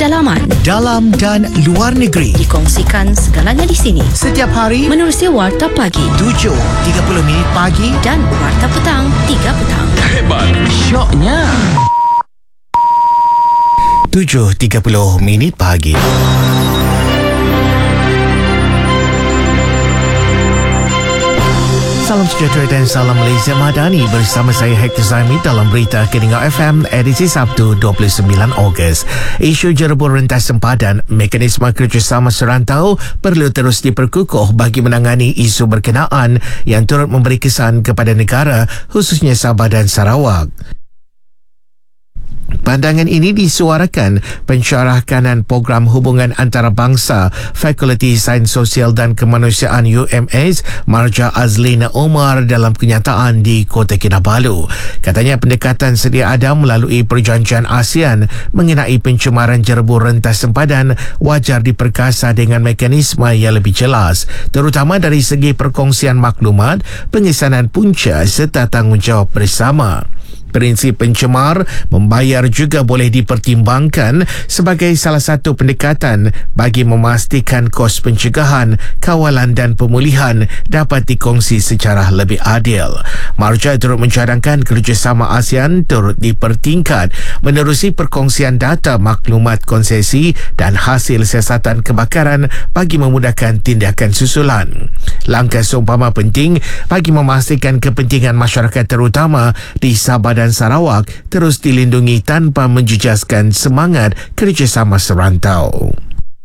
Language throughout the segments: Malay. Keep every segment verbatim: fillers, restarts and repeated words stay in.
pedalaman, dalam dan luar negeri. dikongsikan segalanya di sini. Setiap hari Menerusi Warta Pagi tujuh tiga puluh minit pagi dan Warta Petang tiga petang. Hebat, syoknya. tujuh tiga puluh minit pagi. Salam sejahtera dan salam Malaysia Madani, bersama saya Hector Zaimi dalam berita Kedingau F M edisi Sabtu dua puluh sembilan Ogos. Isu jerebur rentas sempadan, mekanisme kerjasama serantau perlu terus diperkukuh bagi menangani isu berkenaan yang turut memberi kesan kepada negara, khususnya Sabah dan Sarawak. Pandangan ini disuarakan pensyarah kanan program hubungan antarabangsa Fakulti Sains Sosial dan Kemanusiaan U M S, Marja Azlina Omar, dalam kenyataan di Kota Kinabalu. Katanya pendekatan sedia ada melalui perjanjian ASEAN mengenai pencemaran jerebur rentas sempadan wajar diperkasa dengan mekanisme yang lebih jelas, terutama dari segi perkongsian maklumat, pengesanan punca serta tanggungjawab bersama. Prinsip pencemar membayar juga boleh dipertimbangkan sebagai salah satu pendekatan bagi memastikan kos pencegahan, kawalan dan pemulihan dapat dikongsi secara lebih adil. Marja turut mencadangkan kerjasama ASEAN turut dipertingkat menerusi perkongsian data maklumat konsesi dan hasil siasatan kebakaran bagi memudahkan tindakan susulan. Langkah seumpama penting bagi memastikan kepentingan masyarakat terutama di Sabah dan Sarawak terus dilindungi tanpa menjejaskan semangat kerjasama serantau.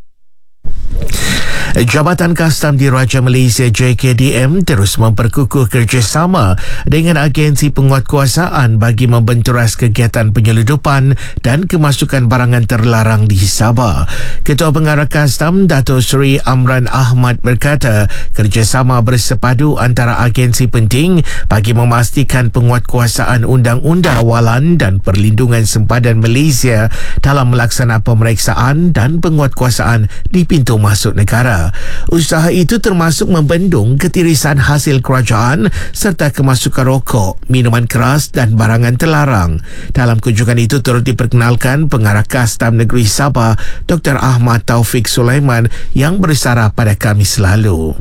Jabatan Kastam Diraja Malaysia J K D M terus memperkukuh kerjasama dengan agensi penguatkuasaan bagi membenturas kegiatan penyeludupan dan kemasukan barangan terlarang di Sabah. Ketua Pengarah Kastam Dato' Seri Amran Ahmad berkata, kerjasama bersepadu antara agensi penting bagi memastikan penguatkuasaan undang-undang awalan dan perlindungan sempadan Malaysia dalam melaksana pemeriksaan dan penguatkuasaan di pintu masuk negara. Usaha itu termasuk membendung ketirisan hasil kerajaan serta kemasukan rokok, minuman keras dan barangan terlarang. Dalam kunjungan itu turut diperkenalkan Pengarah Kastam Negeri Sabah Doktor Ahmad Taufik Sulaiman yang bersara pada Khamis lalu.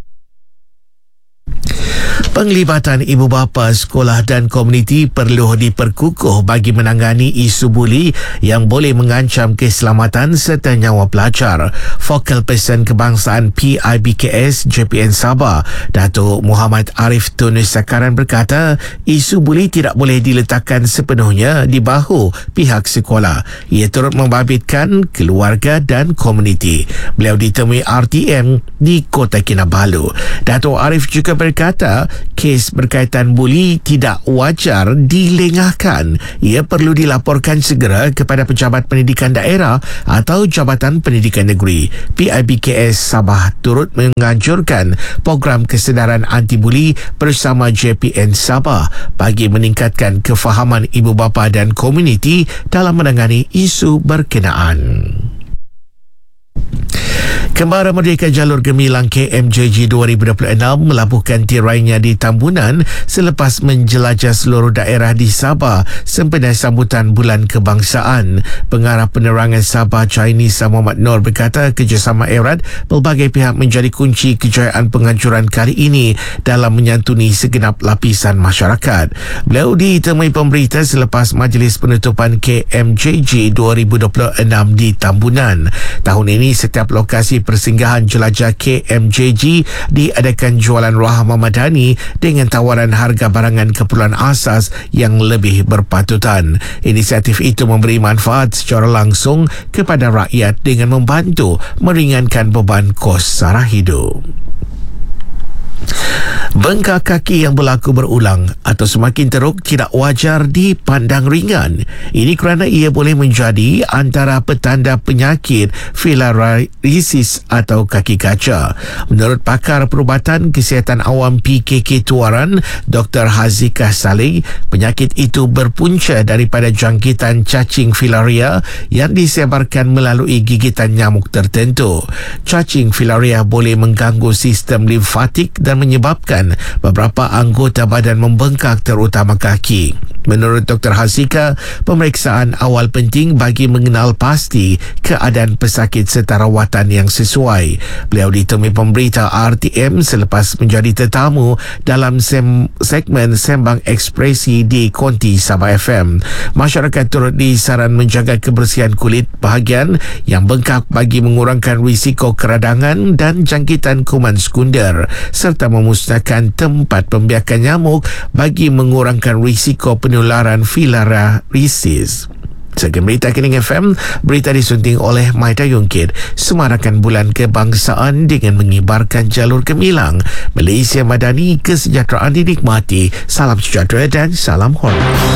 Penglibatan ibu bapa, sekolah dan komuniti perlu diperkukuh bagi menangani isu buli yang boleh mengancam keselamatan serta nyawa pelajar. Focal Person Kebangsaan P I B K S J P N Sabah, Datuk Muhammad Arif Tunus Sakaran berkata, isu buli tidak boleh diletakkan sepenuhnya di bahu pihak sekolah. Ia turut membabitkan keluarga dan komuniti. Beliau ditemui R T M di Kota Kinabalu. Datuk Arif juga berkata, kes berkaitan buli tidak wajar dilengahkan. Ia perlu dilaporkan segera kepada Pejabat Pendidikan Daerah atau Jabatan Pendidikan Negeri. P I B K S Sabah turut menganjurkan program kesedaran anti buli bersama J P N Sabah bagi meningkatkan kefahaman ibu bapa dan komuniti dalam menangani isu berkenaan. Kembara Merdeka Jalur Gemilang K M J G dua ribu dua puluh enam melabuhkan tirainya di Tambunan selepas menjelajah seluruh daerah di Sabah sempena sambutan Bulan Kebangsaan. Pengarah Penerangan Sabah Chinese Muhammad Nur berkata, kerjasama erat pelbagai pihak menjadi kunci kejayaan penganjuran kali ini dalam menyantuni segenap lapisan masyarakat. Beliau ditemui pemberita selepas majlis penutupan K M J G dua ribu dua puluh enam di Tambunan. Tahun ini setiap lokasi persinggahan jelajah K M J G diadakan jualan rahmah madani dengan tawaran harga barangan keperluan asas yang lebih berpatutan. Inisiatif itu memberi manfaat secara langsung kepada rakyat dengan membantu meringankan beban kos sara hidup. Bengkak kaki yang berlaku berulang atau semakin teruk tidak wajar dipandang ringan. Ini kerana ia boleh menjadi antara petanda penyakit filariasis atau kaki kaca. Menurut pakar perubatan kesihatan awam P K K Tuaran, Doktor Hazikah Saleh, penyakit itu berpunca daripada jangkitan cacing filaria yang disebarkan melalui gigitan nyamuk tertentu. Cacing filaria boleh mengganggu sistem limfatik dan menyebabkan beberapa anggota badan membengkak, terutama kaki. Menurut Doktor Hasika, pemeriksaan awal penting bagi mengenal pasti keadaan pesakit serta rawatan yang sesuai. Beliau ditemui pemberita R T M selepas menjadi tetamu dalam sem- segmen Sembang Ekspresi di Konti Sabah F M. Masyarakat turut disaran menjaga kebersihan kulit bahagian yang bengkak bagi mengurangkan risiko keradangan dan jangkitan kuman sekunder serta memusnahkan tempat pembiakan nyamuk bagi mengurangkan risiko penularan filariasis. Sekian berita Kening F M, berita disunting oleh Maida Yungkit, semarakan bulan kebangsaan dengan mengibarkan jalur gemilang. Malaysia Madani, kesejahteraan dinikmati. Salam sejahtera dan salam hormat.